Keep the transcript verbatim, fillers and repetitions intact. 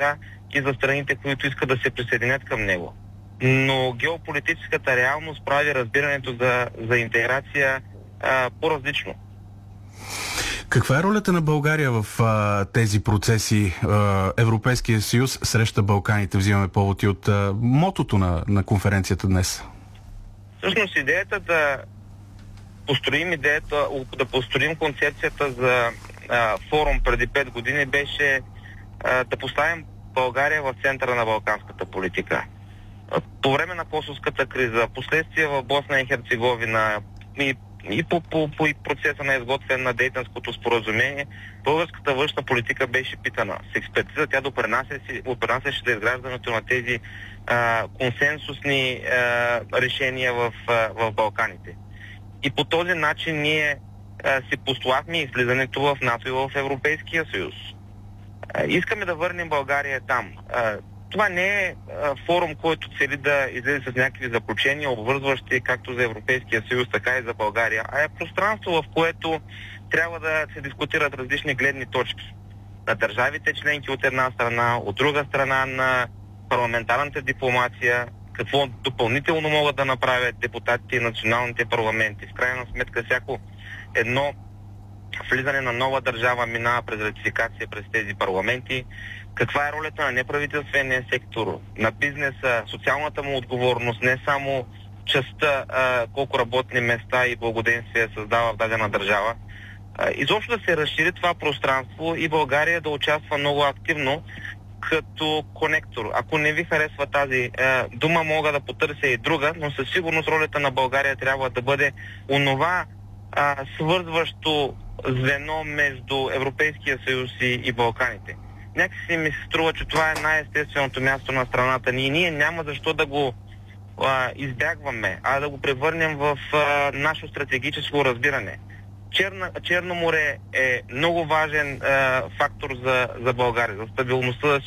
така и за страните, които искат да се присъединят към него. Но геополитическата реалност прави разбирането за, за интеграция а, по-различно. Каква е ролята на България в а, тези процеси? А, Европейския съюз среща Балканите, взимаме повод и от а, мотото на, на конференцията днес. Всъщност идеята да построим идеята, да построим концепцията за а, форум преди пет години беше а, да поставим България в центъра на балканската политика. По време на косовската криза, последствия в Босна и Херцеговина и, и по, по, по и процеса на изготвяне на Дейтънското споразумение, българската външна политика беше питана. С експертиза тя допринасяше за изграждането на тези а, консенсусни а, решения в, а, в Балканите. И по този начин ние а, си послахме излизането в НАТО и в Европейския съюз. А, искаме да върнем България там. А, това не е а, форум, който цели да излезе с някакви заключения, обвързващи както за Европейския съюз, така и за България, а е пространство, в което трябва да се дискутират различни гледни точки на държавите членки от една страна, от друга страна на парламентарната дипломация, какво допълнително могат да направят депутатите и националните парламенти. В крайна сметка всяко едно влизане на нова държава минава през ратификация през тези парламенти. Каква е ролята на неправителствения сектор, на бизнеса, социалната му отговорност, не само частта а, колко работни места и благоденствие създава в дадена държава. А, изобщо да се разшири това пространство и България да участва много активно като конектор. Ако не ви харесва тази а, дума, мога да потърся и друга, но със сигурност ролята на България трябва да бъде онова а, свързващо звено между Европейския съюз и, и Балканите. Някакси ми се струва, че това е най-естественото място на страната ни и ние няма защо да го а, избягваме, а да го превърнем в а, наше стратегическо разбиране. Черна, Черно море е много важен а, фактор за, за България, за стабилността, за